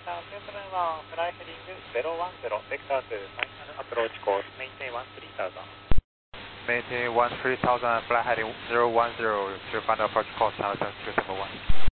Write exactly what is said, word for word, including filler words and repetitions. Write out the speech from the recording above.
Delta seven one, fly heading zero one zero, vector to final approach course, maintain one three thousand. Maintain one three thousand, fly heading zero one zero to final approach course, Delta two seven one.